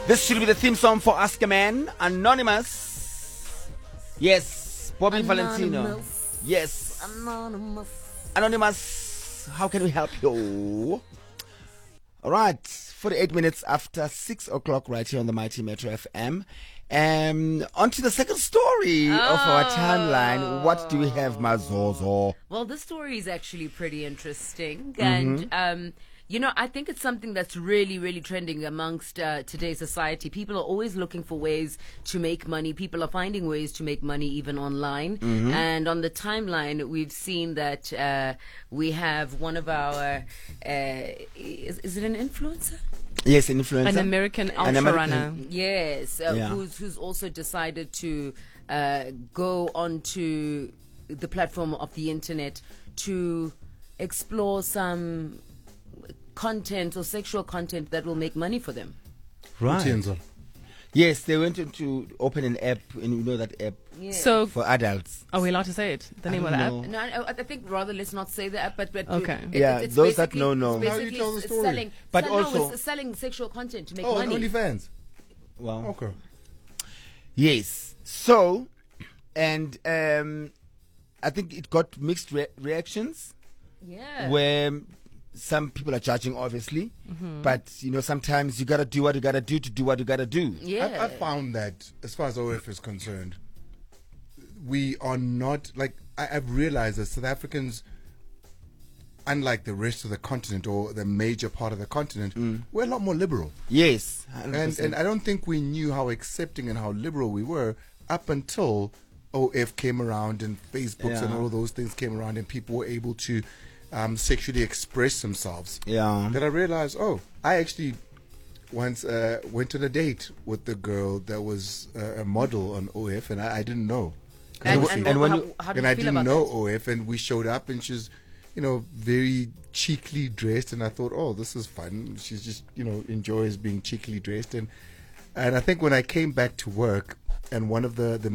This should be the theme song for Ask a Man. Anonymous. Yes. Bobby Valentino. Yes. Anonymous. How can we help you? All right. 48 minutes after 6 o'clock right here on the Mighty Metro FM. On to the second story of our timeline. What do we have, Mazozo? Well, this story is actually pretty interesting. And, I think it's something that's really, really trending amongst today's society. People are always looking for ways to make money. People are finding ways to make money even online. And on the timeline, we've seen that we have one of our, is it an influencer? Yes, an influencer. An American ultra runner. Yes, who's also decided to go onto the platform of the internet to explore some content or sexual content that will make money for them. Right. Yes, they went to open an app, and you know that app So, for adults. are we allowed to say it? The name of the app? No, I think rather let's not say the app, but Okay. it's those that basically- know. it's How do you basically tell the story? selling, But no, also- it's selling sexual content to make Oh, money. OnlyFans. Well, Okay. yes. So, and I think it got mixed reactions. Yeah. Where some people are judging, obviously, but sometimes you gotta do what you gotta do to do what you gotta do. Yeah. I found that as far as OF is concerned, we are not like I've realized that South Africans, unlike the rest of the continent or the major part of the continent, we're a lot more liberal. Yes, And I don't think we knew how accepting and how liberal we were up until OF came around and Facebooks and all those things came around and people were able to sexually express themselves. Yeah. Then I realized, I actually once went on a date with the girl that was a model on OF, and I didn't know. And when how do And you I feel didn't about know that? OF, and we showed up, and she's, very cheekily dressed, and I thought, this is fun. She's just, enjoys being cheekily dressed, and I think when I came back to work, and one of the